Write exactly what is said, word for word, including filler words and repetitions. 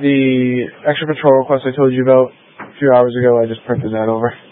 the extra patrol request I told you about a few hours ago, I just printed that over.